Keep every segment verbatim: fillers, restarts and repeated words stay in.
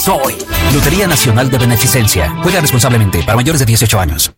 Soy Lotería Nacional de Beneficencia. Juega responsablemente para mayores de dieciocho años.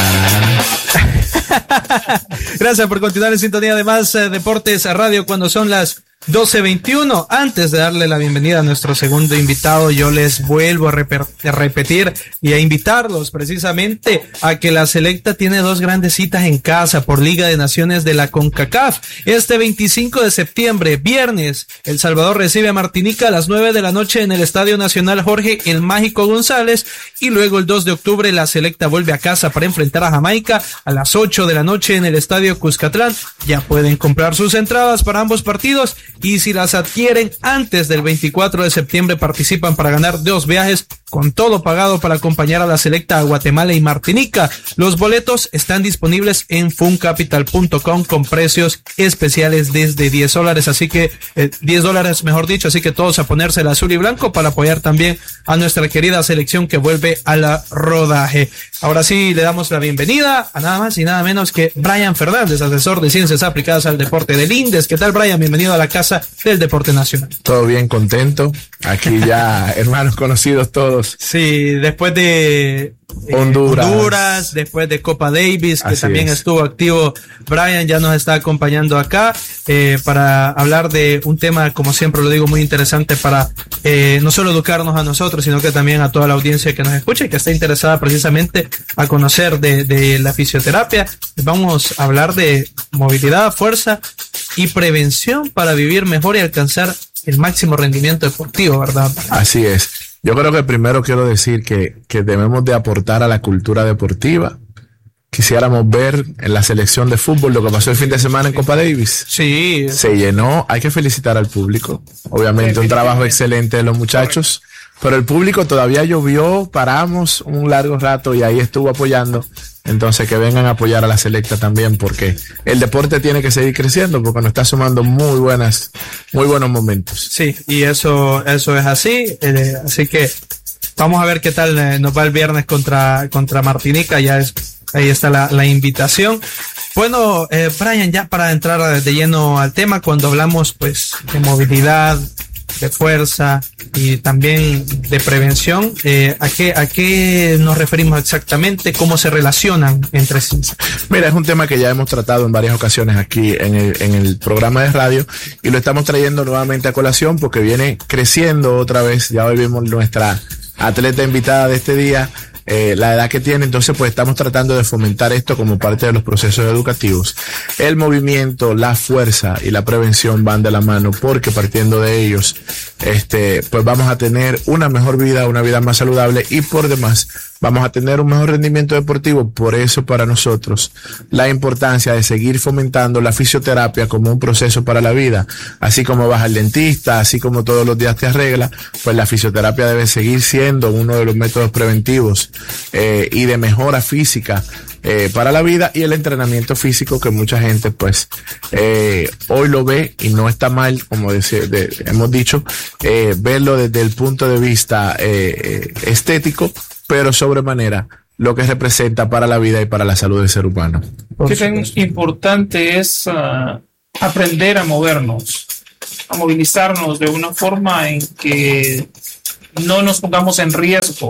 Gracias por continuar en sintonía de Más eh, Deportes a Radio cuando son las doce veintiuno. Antes de darle la bienvenida a nuestro segundo invitado, yo les vuelvo a, reper- a repetir y a invitarlos precisamente a que la Selecta tiene dos grandes citas en casa por Liga de Naciones de la CONCACAF. Este veinticinco de septiembre, viernes, El Salvador recibe a Martinica a las nueve de la noche en el Estadio Nacional Jorge El Mágico González, y luego el dos de octubre la Selecta vuelve a casa para enfrentar a Jamaica a las ocho de la noche en el Estadio Cuscatlán. Ya pueden comprar sus entradas para ambos partidos, y si las adquieren antes del veinticuatro de septiembre participan para ganar dos viajes con todo pagado para acompañar a la Selecta a Guatemala y Martinica. Los boletos están disponibles en funcapital punto com con precios especiales desde diez dólares, así que eh, diez dólares mejor dicho, así que todos a ponerse el azul y blanco para apoyar también a nuestra querida selección que vuelve a la rodaje. Ahora sí le damos la bienvenida a nada más y nada menos que Brian Fernández, asesor de Ciencias Aplicadas al Deporte del INDES. ¿Qué tal, Brian? Bienvenido a la casa del Deporte Nacional. Todo bien, contento. Aquí ya hermanos conocidos todos. Sí, después de eh, Honduras. Honduras, después de Copa Davis, que Así también es. estuvo activo, Brian ya nos está acompañando acá eh, para hablar de un tema, como siempre lo digo, muy interesante para eh, no solo educarnos a nosotros, sino que también a toda la audiencia que nos escucha y que está interesada precisamente a conocer de, de la fisioterapia. Vamos a hablar de movilidad, fuerza y prevención para vivir mejor y alcanzar el máximo rendimiento deportivo, ¿verdad? Así es. Yo creo que primero quiero decir que, que debemos de aportar a la cultura deportiva. Quisiéramos ver en la selección de fútbol lo que pasó el fin de semana en Copa Davis. Sí. Se llenó, hay que felicitar al público. Obviamente un trabajo excelente de los muchachos, pero el público todavía llovió, paramos un largo rato y ahí estuvo apoyando. Entonces que vengan a apoyar a la Selecta también, porque el deporte tiene que seguir creciendo, porque nos está sumando muy buenas, muy buenos momentos. Sí, y eso, eso es así, eh, así que vamos a ver qué tal eh, nos va el viernes contra, contra Martinica. Ya es, ahí está la, la invitación. Bueno, eh, Brian, ya para entrar de lleno al tema, cuando hablamos pues de movilidad, de fuerza y también de prevención, eh, ¿a qué, a qué nos referimos exactamente? ¿Cómo se relacionan entre sí? Mira, es un tema que ya hemos tratado en varias ocasiones aquí en el, en el programa de radio y lo estamos trayendo nuevamente a colación porque viene creciendo otra vez. Ya hoy vimos nuestra atleta invitada de este día, eh, la edad que tiene, entonces pues estamos tratando de fomentar esto como parte de los procesos educativos. El movimiento, la fuerza y la prevención van de la mano, porque partiendo de ellos, este, pues vamos a tener una mejor vida, una vida más saludable y por demás vamos a tener un mejor rendimiento deportivo. Por eso para nosotros la importancia de seguir fomentando la fisioterapia como un proceso para la vida, así como vas al dentista, así como todos los días te arregla, pues la fisioterapia debe seguir siendo uno de los métodos preventivos eh, y de mejora física eh, para la vida, y el entrenamiento físico que mucha gente pues eh, hoy lo ve y no está mal, como decir, de, hemos dicho, eh, verlo desde el punto de vista eh, estético, pero sobremanera lo que representa para la vida y para la salud del ser humano. Qué tan importante es uh, aprender a movernos, a movilizarnos de una forma en que no nos pongamos en riesgo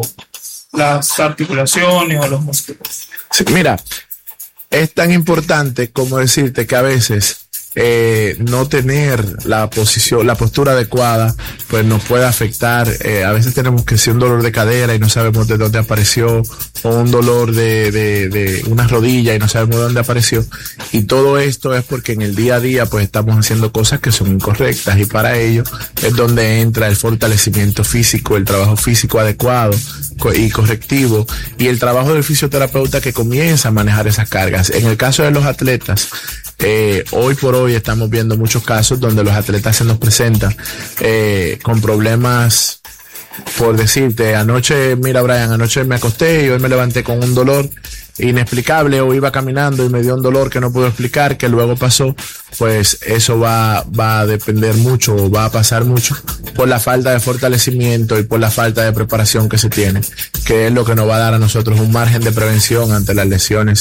las articulaciones o los músculos. Sí, mira, es tan importante como decirte que a veces Eh, no tener la posición, la postura adecuada, pues nos puede afectar. Eh, a veces tenemos que ser un dolor de cadera y no sabemos de dónde apareció, o un dolor de, de, de una rodilla y no sabemos de dónde apareció. Y todo esto es porque en el día a día pues estamos haciendo cosas que son incorrectas, y para ello es donde entra el fortalecimiento físico, el trabajo físico adecuado y correctivo, y el trabajo del fisioterapeuta que comienza a manejar esas cargas. En el caso de los atletas, Eh, hoy por hoy estamos viendo muchos casos donde los atletas se nos presentan eh, con problemas, por decirte, anoche, mira Brian, anoche me acosté y hoy me levanté con un dolor inexplicable, o iba caminando y me dio un dolor que no puedo explicar, que luego pasó. Pues eso va, va a depender mucho, o va a pasar mucho por la falta de fortalecimiento y por la falta de preparación que se tiene, que es lo que nos va a dar a nosotros un margen de prevención ante las lesiones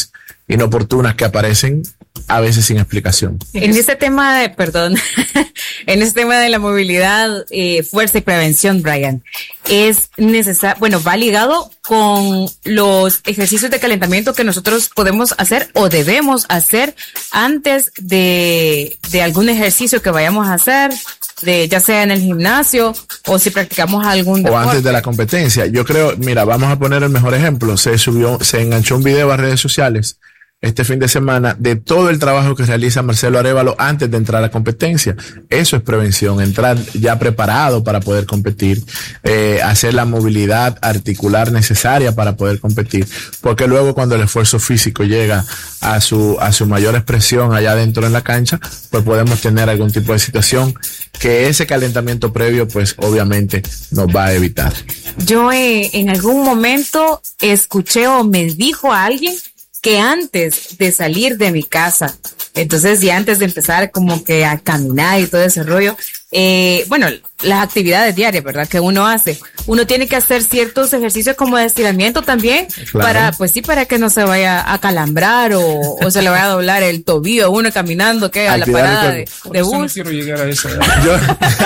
inoportunas que aparecen a veces sin explicación. En este tema de, perdón, en este tema de la movilidad, eh, fuerza y prevención, Brian, es necesario, bueno, va ligado con los ejercicios de calentamiento que nosotros podemos hacer o debemos hacer antes de, de algún ejercicio que vayamos a hacer, de ya sea en el gimnasio o si practicamos algún deporte. O antes de la competencia. Yo creo, mira, vamos a poner el mejor ejemplo. Se subió, se enganchó un video a redes sociales este fin de semana de todo el trabajo que realiza Marcelo Arévalo antes de entrar a la competencia. Eso es prevención, entrar ya preparado para poder competir, eh, hacer la movilidad articular necesaria para poder competir, porque luego cuando el esfuerzo físico llega a su, a su mayor expresión allá dentro en la cancha, pues podemos tener algún tipo de situación que ese calentamiento previo, pues obviamente nos va a evitar. Yo eh, en algún momento escuché o me dijo a alguien que antes de salir de mi casa, entonces y antes de empezar como que a caminar y todo ese rollo, eh, bueno, las actividades diarias, ¿verdad? Que uno hace, uno tiene que hacer ciertos ejercicios como de estiramiento también, claro. Para, pues sí, para que no se vaya a calambrar o, o se le vaya a doblar el tobillo uno caminando que a la parada de, de bus. No quiero llegar a eso. Yo,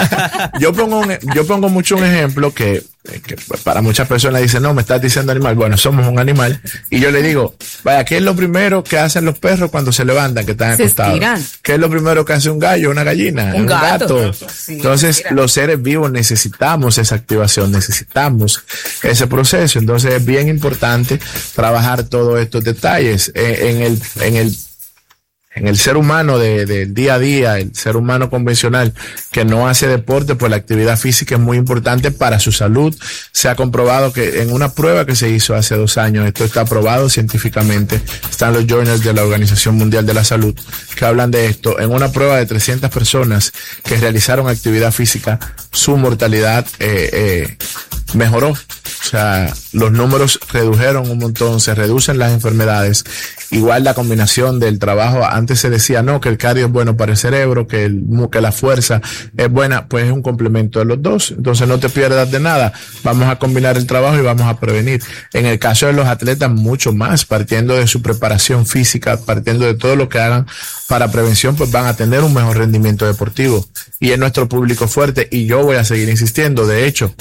yo pongo un, yo pongo mucho un ejemplo que, que para muchas personas dicen, no, me estás diciendo animal. Bueno, somos un animal. Y yo le digo, vaya, ¿qué es lo primero que hacen los perros cuando se levantan, que están acostados? Se estiran. ¿Qué es lo primero que hace un gallo, una gallina, un, un gato? gato. Sí, entonces, los seres vivos necesitamos esa activación, necesitamos ese proceso. Entonces, es bien importante trabajar todos estos detalles en, en el, en el En el ser humano del de día a día, el ser humano convencional que no hace deporte, pues la actividad física es muy importante para su salud. Se ha comprobado que en una prueba que se hizo hace dos años, esto está aprobado científicamente, están los journals de la Organización Mundial de la Salud que hablan de esto. En una prueba de trescientas personas que realizaron actividad física, su mortalidad eh, eh, mejoró. O sea, los números redujeron un montón, se reducen las enfermedades. Igual la combinación del trabajo, antes se decía no, que el cardio es bueno para el cerebro, que, el, que la fuerza es buena, pues es un complemento de los dos. Entonces no te pierdas de nada. Vamos a combinar el trabajo y vamos a prevenir. En el caso de los atletas, mucho más, partiendo de su preparación física, partiendo de todo lo que hagan para prevención, pues van a tener un mejor rendimiento deportivo. Y es nuestro público fuerte, y yo voy a seguir insistiendo. De hecho,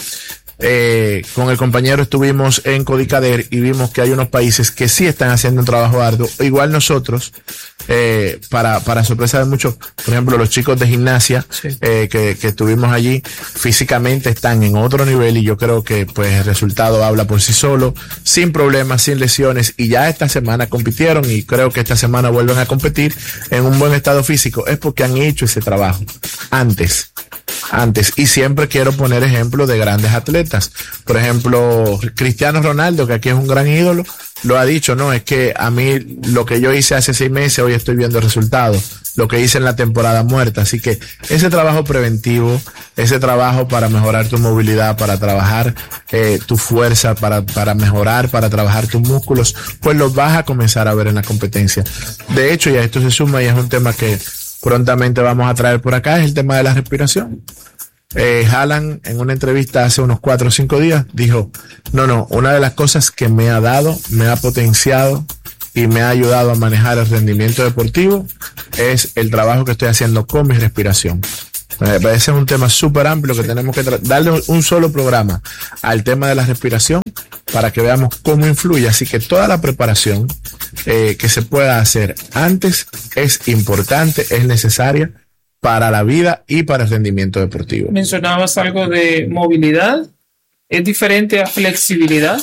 Eh, con el compañero estuvimos en Codicader y vimos que hay unos países que sí están haciendo un trabajo arduo, igual nosotros, eh, para, para sorpresa de muchos, por ejemplo, los chicos de gimnasia, sí. eh, que, que estuvimos allí, físicamente están en otro nivel, y yo creo que pues el resultado habla por sí solo, sin problemas, sin lesiones, y ya esta semana compitieron, y creo que esta semana vuelven a competir en un buen estado físico. Es porque han hecho ese trabajo antes. Antes, y siempre quiero poner ejemplos de grandes atletas. Por ejemplo, Cristiano Ronaldo, que aquí es un gran ídolo, lo ha dicho, no, es que a mí lo que yo hice hace seis meses, hoy estoy viendo resultados, lo que hice en la temporada muerta. Así que ese trabajo preventivo, ese trabajo para mejorar tu movilidad, para trabajar eh, tu fuerza, para, para mejorar, para trabajar tus músculos, pues los vas a comenzar a ver en la competencia. De hecho, y a esto se suma, y es un tema que prontamente vamos a traer por acá, es el tema de la respiración. Eh, Haaland, en una entrevista hace unos cuatro o cinco días, dijo, no, no, una de las cosas que me ha dado, me ha potenciado y me ha ayudado a manejar el rendimiento deportivo es el trabajo que estoy haciendo con mi respiración. Me parece un tema súper amplio que tenemos que darle un solo programa al tema de la respiración para que veamos cómo influye. Así que toda la preparación eh, que se pueda hacer antes es importante, es necesaria para la vida y para el rendimiento deportivo. Mencionabas algo de movilidad. ¿Es diferente a flexibilidad?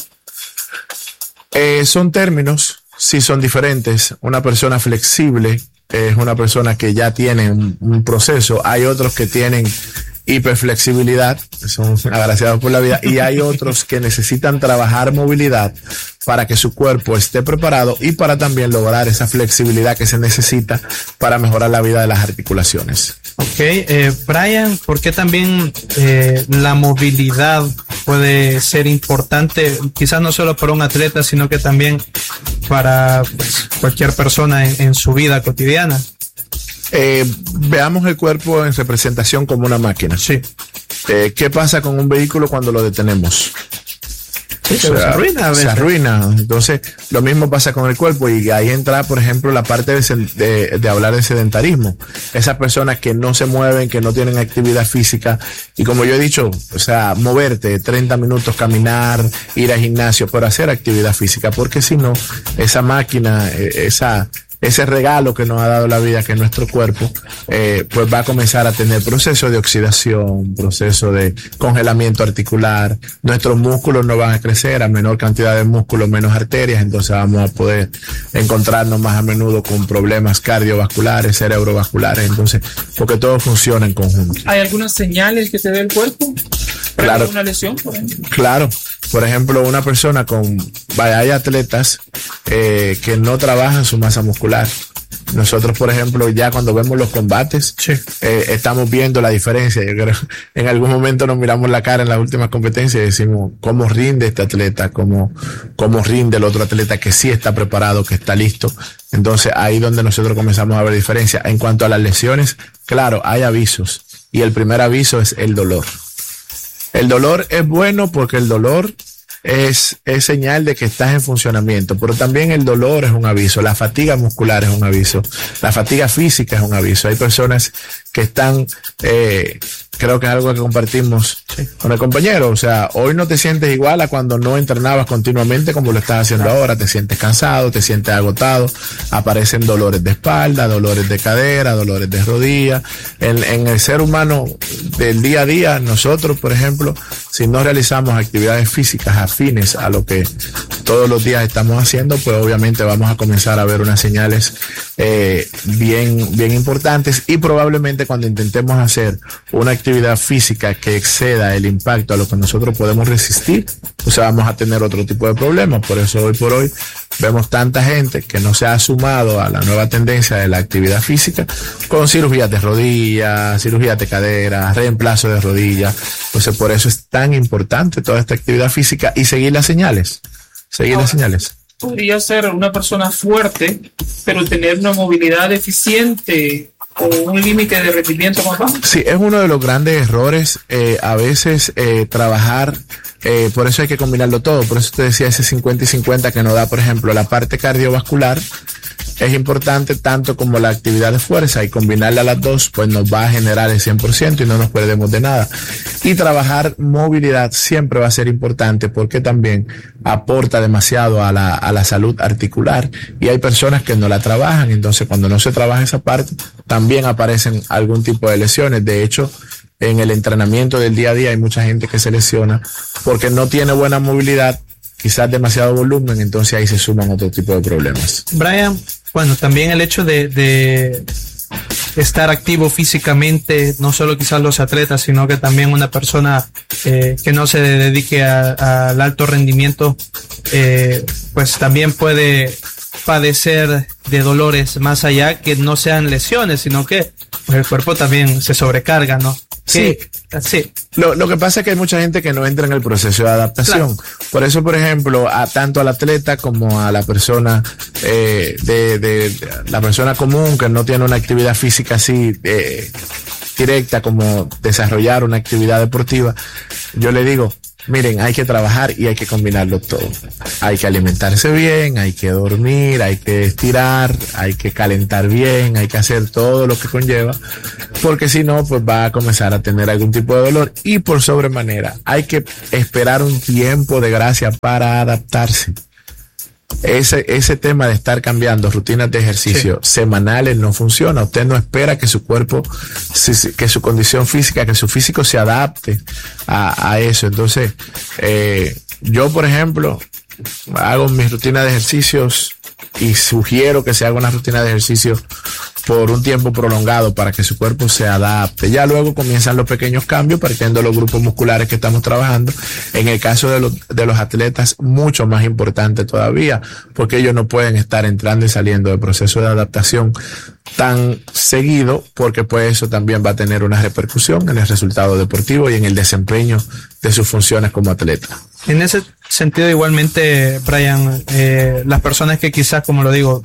Eh, son términos, sí son diferentes. Una persona flexible es una persona que ya tiene un, un proceso. Hay otros que tienen hiperflexibilidad, son agraciados por la vida, y hay otros que necesitan trabajar movilidad para que su cuerpo esté preparado y para también lograr esa flexibilidad que se necesita para mejorar la vida de las articulaciones. Ok, eh, Brian, ¿por qué también eh, la movilidad puede ser importante, quizás no solo para un atleta, sino que también para pues, cualquier persona en, en su vida cotidiana? Eh, veamos el cuerpo en representación como una máquina. Sí. Eh, ¿Qué pasa con un vehículo cuando lo detenemos? Sí, se, o sea, se arruina a veces. Se arruina. Entonces, lo mismo pasa con el cuerpo y ahí entra, por ejemplo, la parte de, de, de hablar de sedentarismo. Esas personas que no se mueven, que no tienen actividad física y como yo he dicho, o sea, moverte treinta minutos, caminar, ir al gimnasio, pero hacer actividad física, porque si no, esa máquina, esa... ese regalo que nos ha dado la vida, que es nuestro cuerpo, eh, pues va a comenzar a tener proceso de oxidación, proceso de congelamiento articular, nuestros músculos no van a crecer, a menor cantidad de músculos, menos arterias, entonces vamos a poder encontrarnos más a menudo con problemas cardiovasculares, cerebrovasculares, entonces, porque todo funciona en conjunto. ¿Hay algunas señales que te dé el cuerpo? Claro. ¿Una lesión, por ejemplo? Claro. Por ejemplo, una persona con, vaya, hay atletas eh, que no trabajan su masa muscular. Nosotros, por ejemplo, ya cuando vemos los combates, sí. eh, estamos viendo la diferencia. Yo creo en algún momento nos miramos la cara en las últimas competencias y decimos cómo rinde este atleta, cómo, cómo rinde el otro atleta que sí está preparado, que está listo. Entonces, ahí donde nosotros comenzamos a ver diferencia. En cuanto a las lesiones, claro, hay avisos. Y el primer aviso es el dolor. El dolor es bueno porque el dolor es, es señal de que estás en funcionamiento, pero también el dolor es un aviso, la fatiga muscular es un aviso, la fatiga física es un aviso. Hay personas que están, eh, creo que es algo que compartimos sí. con el compañero, o sea, hoy no te sientes igual a cuando no entrenabas continuamente como lo estás haciendo ahora, te sientes cansado, te sientes agotado, aparecen dolores de espalda, dolores de cadera, dolores de rodilla. En, en el ser humano del día a día, nosotros, por ejemplo, si no realizamos actividades físicas afines a lo que todos los días estamos haciendo, pues obviamente vamos a comenzar a ver unas señales eh, bien, bien importantes y probablemente cuando intentemos hacer una actividad física que exceda el impacto a lo que nosotros podemos resistir, o sea, vamos a tener otro tipo de problemas. Por eso hoy por hoy vemos tanta gente que no se ha sumado a la nueva tendencia de la actividad física con cirugías de rodillas, cirugías de cadera, reemplazo de rodillas. Entonces, por eso es tan importante toda esta actividad física y seguir las señales. Seguir Ahora, las señales. Podría ser una persona fuerte, pero tener una movilidad eficiente o un límite de rendimiento más bajo. Sí, es uno de los grandes errores. Eh, a veces eh, trabajar, eh, por eso hay que combinarlo todo. Por eso te decía ese cincuenta y cincuenta que nos da, por ejemplo, la parte cardiovascular. Es importante tanto como la actividad de fuerza y combinarla a las dos, pues nos va a generar el cien por ciento y no nos perdemos de nada. Y trabajar movilidad siempre va a ser importante porque también aporta demasiado a la, a la salud articular y hay personas que no la trabajan, entonces cuando no se trabaja esa parte también aparecen algún tipo de lesiones. De hecho, en el entrenamiento del día a día hay mucha gente que se lesiona porque no tiene buena movilidad, quizás demasiado volumen, entonces ahí se suman otro tipo de problemas. Brian, bueno, también el hecho de, de estar activo físicamente, no solo quizás los atletas, sino que también una persona eh, que no se dedique al alto rendimiento, eh, pues también puede padecer de dolores más allá que no sean lesiones, sino que pues, el cuerpo también se sobrecarga, ¿no? Sí, sí. Lo, lo que pasa es que hay mucha gente que no entra en el proceso de adaptación. Claro. Por eso, por ejemplo, a tanto al atleta como a la persona eh, de, de, de la persona común que no tiene una actividad física así eh, directa como desarrollar una actividad deportiva, yo le digo, miren, hay que trabajar y hay que combinarlo todo. Hay que alimentarse bien, hay que dormir, hay que estirar, hay que calentar bien, hay que hacer todo lo que conlleva, porque si no, pues va a comenzar a tener algún tipo de dolor y por sobremanera hay que esperar un tiempo de gracia para adaptarse. Ese, ese tema de estar cambiando rutinas de ejercicio sí. semanales no funciona. Usted no espera que su cuerpo, que su condición física, que su físico se adapte a, a eso. Entonces, eh, yo, por ejemplo, hago mis rutinas de ejercicios y sugiero que se haga una rutina de ejercicio por un tiempo prolongado para que su cuerpo se adapte. Ya luego comienzan los pequeños cambios partiendo de los grupos musculares que estamos trabajando. En el caso de los, de los atletas, mucho más importante todavía, porque ellos no pueden estar entrando y saliendo del proceso de adaptación tan seguido, porque pues eso también va a tener una repercusión en el resultado deportivo y en el desempeño de sus funciones como atleta. En ese sentido, igualmente, Brian, eh, las personas que quizás, como lo digo,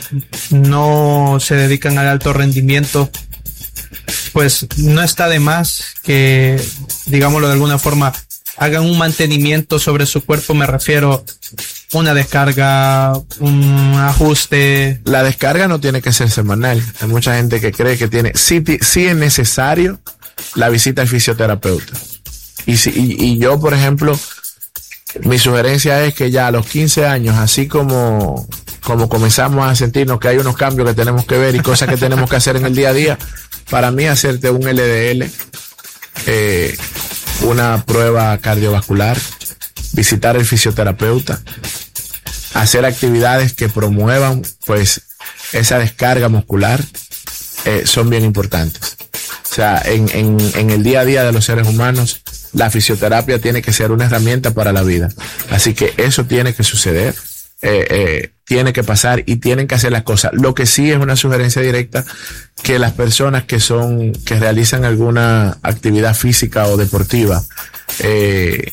no se dedican al alto rendimiento, pues no está de más que, digámoslo de alguna forma, hagan un mantenimiento sobre su cuerpo, me refiero una descarga, un ajuste. La descarga no tiene que ser semanal. Hay mucha gente que cree que tiene, sí, sí es necesario la visita al fisioterapeuta. Y, si, y, y yo, por ejemplo, mi sugerencia es que ya a los quince años, así como, como comenzamos a sentirnos que hay unos cambios que tenemos que ver y cosas que tenemos que hacer en el día a día, para mí hacerte un L D L, eh, una prueba cardiovascular, visitar el fisioterapeuta, hacer actividades que promuevan pues esa descarga muscular, eh, son bien importantes. O sea, en, en, en el día a día de los seres humanos, la fisioterapia tiene que ser una herramienta para la vida. Así que eso tiene que suceder, eh, eh, tiene que pasar y tienen que hacer las cosas. Lo que sí es una sugerencia directa, que las personas que son, que realizan alguna actividad física o deportiva, eh,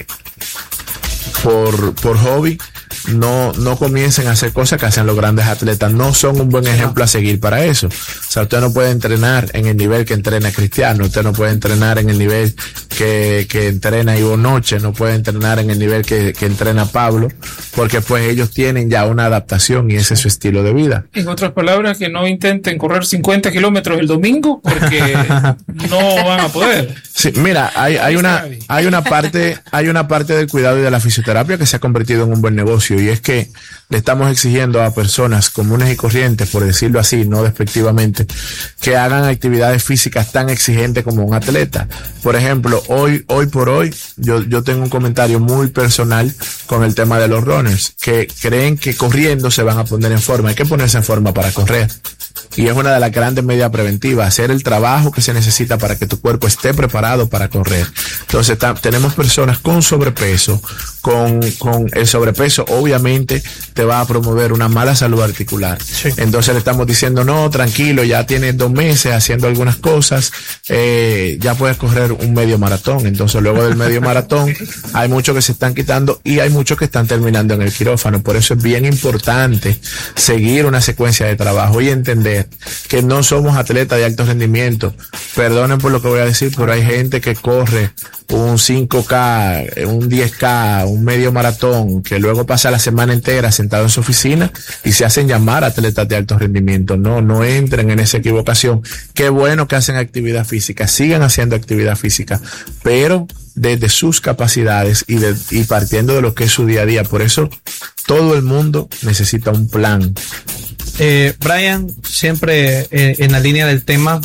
por, por hobby, no, no comiencen a hacer cosas que hacen los grandes atletas. No son un buen ejemplo a seguir para eso. O sea, usted no puede entrenar en el nivel que entrena Cristiano, usted no puede entrenar en el nivel que, que entrena Ivo Noche, no puede entrenar en el nivel que, que entrena Pablo, porque pues ellos tienen ya una adaptación y ese es su estilo de vida. En otras palabras, que no intenten correr cincuenta kilómetros el domingo, porque no van a poder. Sí, mira, hay, hay una, hay una parte, hay una parte del cuidado y de la fisioterapia que se ha convertido en un buen negocio, y es que le estamos exigiendo a personas comunes y corrientes, por decirlo así, no despectivamente, que hagan actividades físicas tan exigentes como un atleta. Por ejemplo, hoy, hoy por hoy, yo, yo tengo un comentario muy personal con el tema de los runners, que creen que corriendo se van a poner en forma. Hay que ponerse en forma para correr. Y es una de las grandes medidas preventivas, hacer el trabajo que se necesita para que tu cuerpo esté preparado para correr. Entonces, tenemos personas con sobrepeso, con, con el sobrepeso obviamente te va a promover una mala salud articular. Sí. Entonces le estamos diciendo, no, tranquilo, ya tienes dos meses haciendo algunas cosas, eh, ya puedes correr un medio maratón. Entonces luego del medio maratón hay muchos que se están quitando y hay muchos que están terminando en el quirófano. Por eso es bien importante seguir una secuencia de trabajo y entender que no somos atletas de alto rendimiento. Perdonen por lo que voy a decir, pero hay gente que corre un cinco K, un diez K, un medio maratón, que luego pasa la semana entera sentado en su oficina y se hacen llamar atletas de alto rendimiento. No, no entren en esa equivocación. Qué bueno que hacen actividad física, sigan haciendo actividad física, pero desde sus capacidades y, de, y partiendo de lo que es su día a día. Por eso todo el mundo necesita un plan. Eh, Brian, siempre eh, en la línea del tema,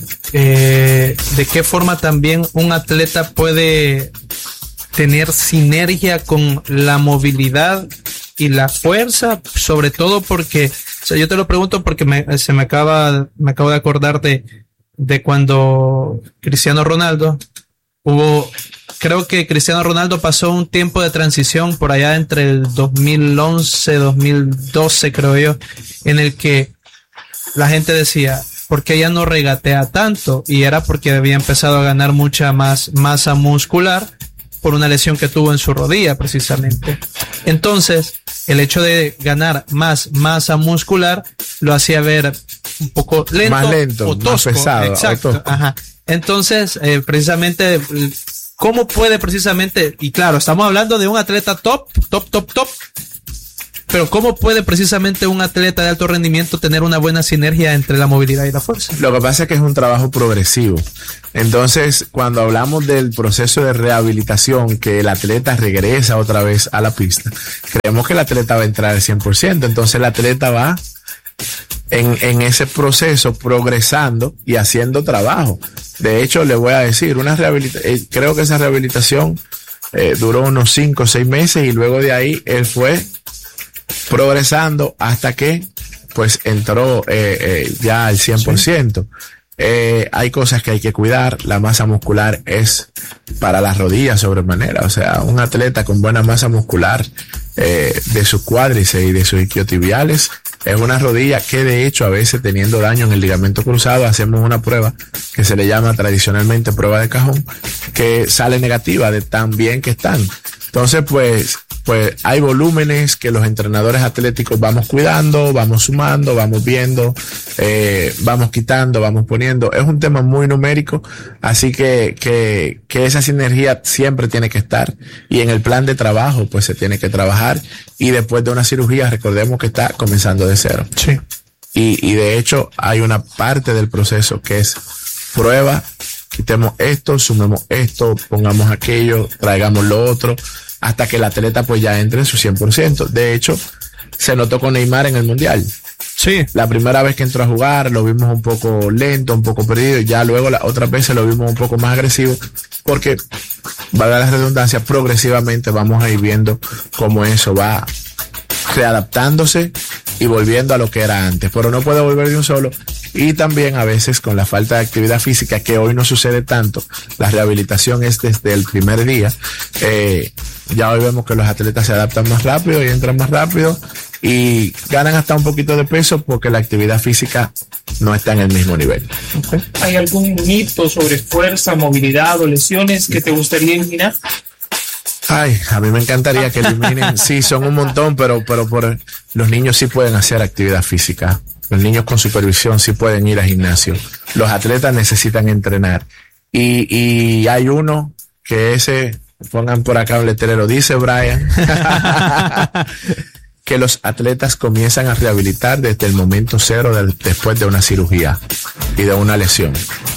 eh, ¿de qué forma también un atleta puede tener sinergia con la movilidad y la fuerza? Sobre todo porque, o sea, yo te lo pregunto porque me, se me acaba, me acabo de acordar de, de cuando Cristiano Ronaldo hubo, creo que Cristiano Ronaldo pasó un tiempo de transición por allá entre el dos mil once, dos mil doce, creo yo, en el que la gente decía, ¿por qué ya no regatea tanto? Y era porque había empezado a ganar mucha más masa muscular por una lesión que tuvo en su rodilla, precisamente. Entonces, el hecho de ganar más masa muscular lo hacía ver un poco lento, más lento, o tosco. Más pesado, exacto, o tosco. Ajá. Entonces, eh, precisamente, ¿cómo puede precisamente, y claro, estamos hablando de un atleta top, top, top, top, pero ¿cómo puede precisamente un atleta de alto rendimiento tener una buena sinergia entre la movilidad y la fuerza? Lo que pasa es que es un trabajo progresivo. Entonces, cuando hablamos del proceso de rehabilitación, que el atleta regresa otra vez a la pista, creemos que el atleta va a entrar al cien por ciento. Entonces, el atleta va en, en ese proceso progresando y haciendo trabajo. De hecho, le voy a decir, una rehabilita- eh, creo que esa rehabilitación eh, duró unos cinco o seis meses y luego de ahí él fue progresando hasta que pues entró eh, eh, ya al cien por ciento. Eh, hay cosas que hay que cuidar. La masa muscular es para las rodillas sobremanera. O sea, un atleta con buena masa muscular eh, de sus cuádriceps y de sus isquiotibiales es una rodilla que, de hecho, a veces teniendo daño en el ligamento cruzado, hacemos una prueba que se le llama tradicionalmente prueba de cajón, que sale negativa de tan bien que están. Entonces, pues, pues hay volúmenes que los entrenadores atléticos vamos cuidando, vamos sumando, vamos viendo, eh, vamos quitando, vamos poniendo. Es un tema muy numérico, así que, que, que esa sinergia siempre tiene que estar, y en el plan de trabajo pues se tiene que trabajar, y después de una cirugía recordemos que está comenzando de cero. Sí. Y, y de hecho hay una parte del proceso que es prueba, quitemos esto, sumemos esto, pongamos aquello, traigamos lo otro, hasta que el atleta pues ya entre en su cien por ciento. De hecho, se notó con Neymar en el Mundial. Sí. La primera vez que entró a jugar lo vimos un poco lento, un poco perdido, y ya luego la otra vez lo vimos un poco más agresivo, porque, valga la redundancia, progresivamente vamos a ir viendo cómo eso va readaptándose y volviendo a lo que era antes, pero no puede volver de un solo. Y también a veces con la falta de actividad física, que hoy no sucede tanto, la rehabilitación es desde el primer día. Eh, ya hoy vemos que los atletas se adaptan más rápido y entran más rápido y ganan hasta un poquito de peso porque la actividad física no está en el mismo nivel. Okay. ¿Hay algún mito sobre fuerza, movilidad o lesiones que te gustaría eliminar? Ay, a mí me encantaría que eliminen, sí, son un montón, pero, pero por los niños sí pueden hacer actividad física. Los niños con supervisión sí pueden ir al gimnasio. Los atletas necesitan entrenar. Y, y hay uno que ese, pongan por acá un letrero, dice Brian, que los atletas comienzan a rehabilitar desde el momento cero de, después de una cirugía y de una lesión.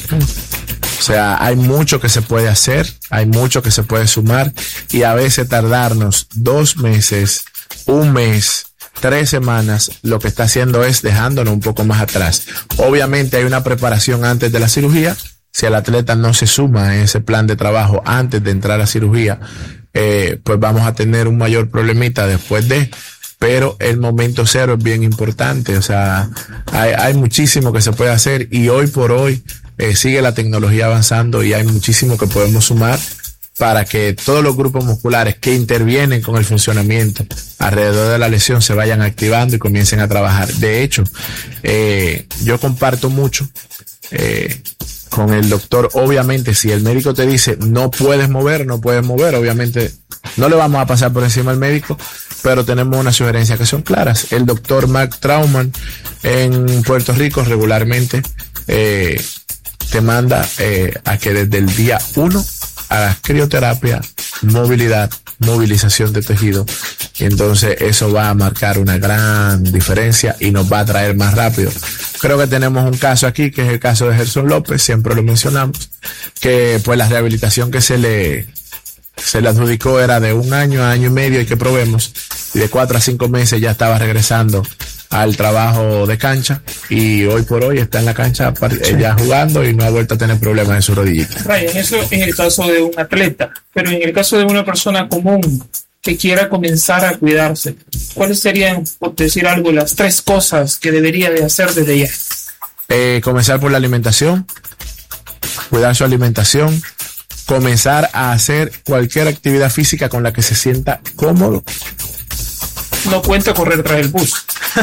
O sea, hay mucho que se puede hacer, hay mucho que se puede sumar, y a veces tardarnos dos meses, un mes, tres semanas, lo que está haciendo es dejándonos un poco más atrás. Obviamente hay una preparación antes de la cirugía. Si el atleta no se suma a ese plan de trabajo antes de entrar a la cirugía, eh, pues vamos a tener un mayor problemita después de... Pero el momento cero es bien importante. O sea, hay, hay muchísimo que se puede hacer, y hoy por hoy eh, sigue la tecnología avanzando y hay muchísimo que podemos sumar para que todos los grupos musculares que intervienen con el funcionamiento alrededor de la lesión se vayan activando y comiencen a trabajar. De hecho, eh, yo comparto mucho eh, con el doctor. Obviamente, si el médico te dice no puedes mover, no puedes mover, obviamente no le vamos a pasar por encima al médico, pero tenemos unas sugerencias que son claras. El doctor Mark Trauman en Puerto Rico regularmente eh, te manda eh, a que desde el día uno hagas crioterapia, movilidad, movilización de tejido, y entonces eso va a marcar una gran diferencia y nos va a traer más rápido. Creo que tenemos un caso aquí, que es el caso de Gerson López, siempre lo mencionamos, que pues la rehabilitación que se le se le adjudicó era de un año a año y medio, y que probemos, y de cuatro a cinco meses ya estaba regresando al trabajo de cancha, y hoy por hoy está en la cancha ya jugando y no ha vuelto a tener problemas en su rodillita. Ryan, eso en el caso de un atleta, pero en el caso de una persona común que quiera comenzar a cuidarse, ¿cuáles serían, por decir algo, las tres cosas que debería de hacer desde ya? Eh, comenzar por la alimentación, cuidar su alimentación, comenzar a hacer cualquier actividad física con la que se sienta cómodo. No cuenta correr tras el bus.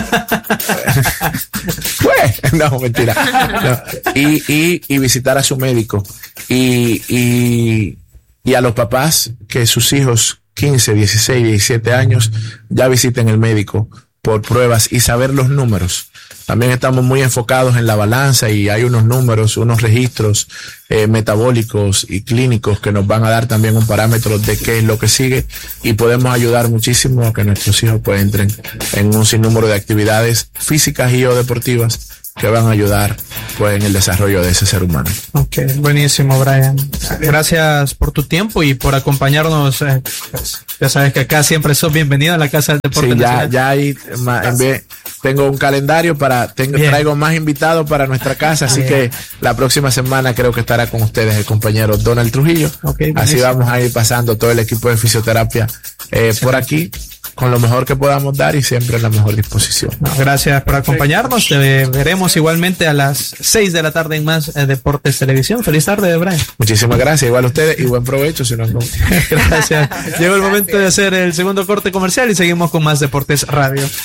Pues, no, mentira. No. Y, y, y visitar a su médico. Y, y, y a los papás que sus hijos quince, dieciséis, diecisiete años ya visiten el médico por pruebas y saber los números. También estamos muy enfocados en la balanza, y hay unos números, unos registros eh, metabólicos y clínicos que nos van a dar también un parámetro de qué es lo que sigue, y podemos ayudar muchísimo a que nuestros hijos pues entren en un sinnúmero de actividades físicas y o deportivas que van a ayudar pues en el desarrollo de ese ser humano. Ok, buenísimo, Brian. Gracias por tu tiempo y por acompañarnos. Eh, pues, ya sabes que acá siempre sos bienvenido a la Casa del Deporte Sí, Nacional. ya, ya ahí ma, envié, tengo un calendario para, tengo, traigo más invitados para nuestra casa, así Bien. que la próxima semana creo que estará con ustedes el compañero Donald Trujillo. Okay, así vamos a ir pasando todo el equipo de fisioterapia eh, por aquí, con lo mejor que podamos dar y siempre en la mejor disposición. No, gracias por acompañarnos. Te veremos igualmente a las seis de la tarde en Más eh, Deportes Televisión. Feliz tarde, Brian. Muchísimas gracias, igual a ustedes, y buen provecho. Si no, no. Gracias. Llegó el momento de hacer el segundo corte comercial y seguimos con Más Deportes Radio.